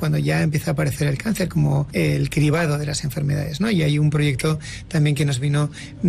cuando ya empieza a aparecer el cáncer, como el cribado de las enfermedades, ¿no? Y hay un proyecto también que nos vino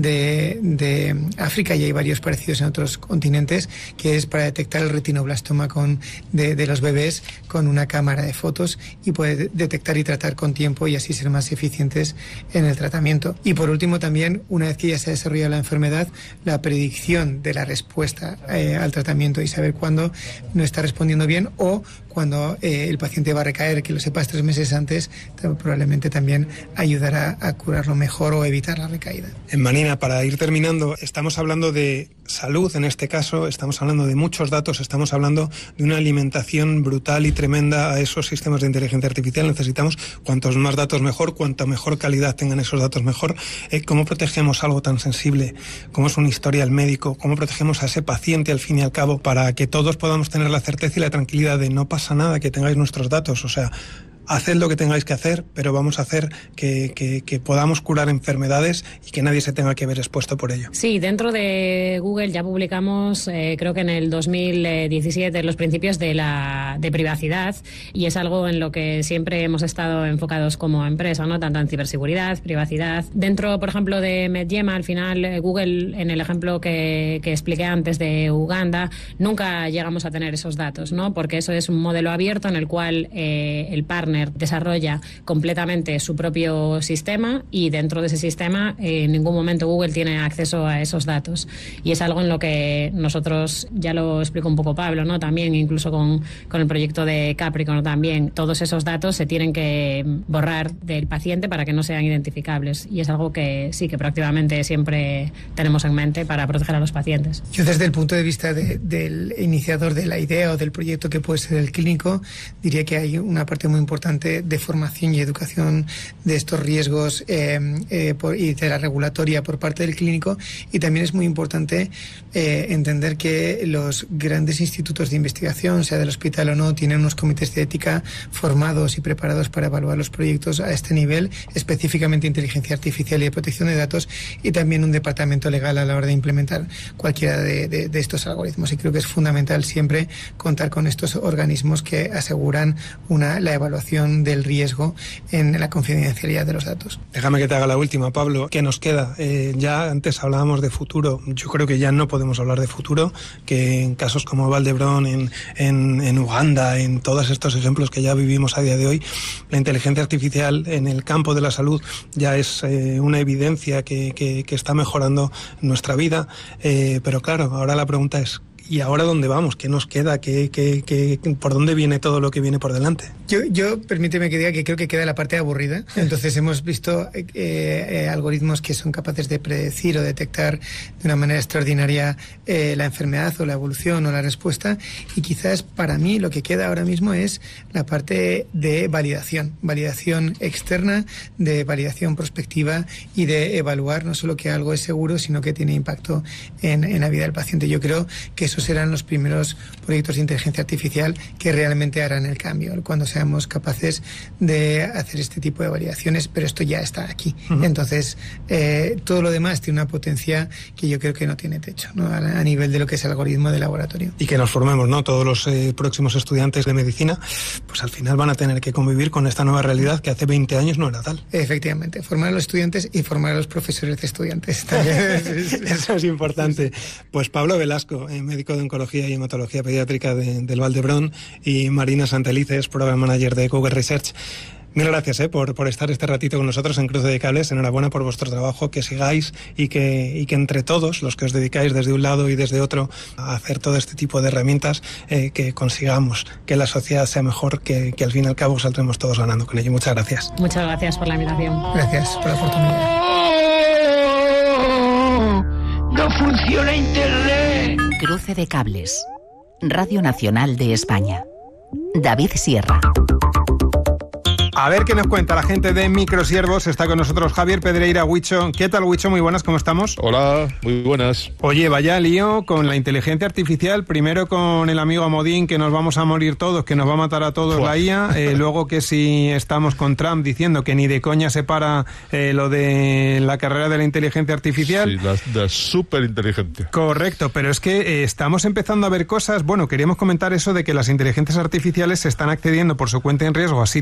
de África, y hay varios parecidos en otros continentes, que es para detectar el retinoblastoma de los bebés con una cámara de fotos, y poder detectar y tratar con tiempo y así ser más eficientes en el tratamiento. Y por último también, una vez que ya se ha desarrollado la enfermedad, la predicción de la respuesta al tratamiento y saber cuándo no está respondiendo bien o cuando el paciente va a recaer, que lo sepas 3 meses antes, probablemente también ayudará a curarlo mejor o evitar la recaída. Marina, para ir terminando, estamos hablando de salud en este caso, estamos hablando de muchos datos, estamos hablando de una alimentación brutal y tremenda a esos sistemas de inteligencia artificial. Necesitamos cuantos más datos mejor, cuanta mejor calidad tengan esos datos mejor. ¿Cómo protegemos algo tan sensible como es un historial médico? ¿Cómo protegemos a ese paciente al fin y al cabo para que todos podamos tener la certeza y la tranquilidad de no pasa nada, que tengáis nuestros datos? O sea, haced lo que tengáis que hacer, pero vamos a hacer que podamos curar enfermedades y que nadie se tenga que ver expuesto por ello. Sí, dentro de Google ya publicamos, creo que en el 2017, los principios de privacidad, y es algo en lo que siempre hemos estado enfocados como empresa, ¿no? Tanto en ciberseguridad, privacidad. Dentro, por ejemplo, de Medgema, al final, Google, en el ejemplo que expliqué antes de Uganda, nunca llegamos a tener esos datos, ¿no? Porque eso es un modelo abierto en el cual el partner desarrolla completamente su propio sistema, y dentro de ese sistema en ningún momento Google tiene acceso a esos datos, y es algo en lo que nosotros, ya lo explicó un poco Pablo, ¿no? También incluso con el proyecto de Capricorn también, todos esos datos se tienen que borrar del paciente para que no sean identificables, y es algo que sí que proactivamente siempre tenemos en mente para proteger a los pacientes. Yo, desde el punto de vista del iniciador de la idea o del proyecto que puede ser el clínico, diría que hay una parte muy importante de formación y educación de estos riesgos y de la regulatoria por parte del clínico, y también es muy importante entender que los grandes institutos de investigación, sea del hospital o no, tienen unos comités de ética formados y preparados para evaluar los proyectos a este nivel, específicamente inteligencia artificial y de protección de datos, y también un departamento legal a la hora de implementar cualquiera de estos algoritmos, y creo que es fundamental siempre contar con estos organismos que aseguran la evaluación del riesgo en la confidencialidad de los datos. Déjame que te haga la última, Pablo. ¿Qué nos queda? Ya antes hablábamos de futuro. Yo creo que ya no podemos hablar de futuro, que en casos como Valdebrón, en Uganda, en todos estos ejemplos que ya vivimos a día de hoy, la inteligencia artificial en el campo de la salud ya es una evidencia que está mejorando nuestra vida. Pero claro, ahora la pregunta es, ¿y ahora dónde vamos? ¿Qué nos queda? ¿Por dónde viene todo lo que viene por delante? Yo permíteme que diga que creo que queda la parte aburrida. Entonces hemos visto algoritmos que son capaces de predecir o detectar de una manera extraordinaria la enfermedad o la evolución o la respuesta, y quizás para mí lo que queda ahora mismo es la parte de validación externa, de validación prospectiva y de evaluar no solo que algo es seguro, sino que tiene impacto en la vida del paciente. Yo creo que esos serán los primeros proyectos de inteligencia artificial que realmente harán el cambio, cuando seamos capaces de hacer este tipo de validaciones, pero esto ya está aquí. Uh-huh. Entonces, todo lo demás tiene una potencia que yo creo que no tiene techo, ¿no? A nivel de lo que es el algoritmo de laboratorio. Y que nos formemos, ¿no? Todos los próximos estudiantes de medicina, pues al final van a tener que convivir con esta nueva realidad que hace 20 años no era tal. Efectivamente, formar a los estudiantes y formar a los profesores de estudiantes también. Eso es importante. Pues Pablo Velasco, médico de oncología y hematología pediátrica del Valdebrón, y Marina Santelices, Program Manager de Google Research. Mil gracias por estar este ratito con nosotros en Cruce de Cables. Enhorabuena por vuestro trabajo, que sigáis y que entre todos los que os dedicáis desde un lado y desde otro a hacer todo este tipo de herramientas, que consigamos que la sociedad sea mejor, que al fin y al cabo saldremos todos ganando con ello. Muchas gracias. Muchas gracias por la invitación. Gracias por la oportunidad. ¡No funciona Internet! Cruce de Cables. Radio Nacional de España. David Sierra. A ver qué nos cuenta la gente de Microsiervos. Está con nosotros Javier Pedreira, Huicho. ¿Qué tal, Huicho? Muy buenas, ¿cómo estamos? Hola, muy buenas. Oye, vaya lío con la inteligencia artificial. Primero con el amigo Amodín, que nos vamos a morir todos, que nos va a matar a todos la IA. Luego que si estamos con Trump diciendo que ni de coña se para lo de la carrera de la inteligencia artificial. Sí, la superinteligencia. Correcto, pero es que estamos empezando a ver cosas. Bueno, queríamos comentar eso de que las inteligencias artificiales se están accediendo por su cuenta en riesgo así